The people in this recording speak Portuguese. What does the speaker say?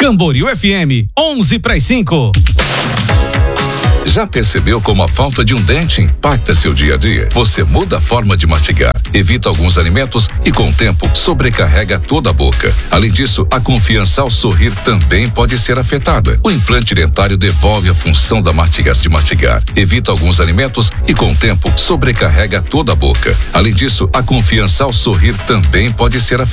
Camboriú FM, 11:05. Já percebeu como a falta de um dente impacta seu dia a dia? Você muda a forma de mastigar, evita alguns alimentos e, com o tempo, sobrecarrega toda a boca. Além disso, a confiança ao sorrir também pode ser afetada. O implante dentário devolve a função da de mastigar, evita alguns alimentos e, com o tempo, sobrecarrega toda a boca. Além disso, a confiança ao sorrir também pode ser afetada.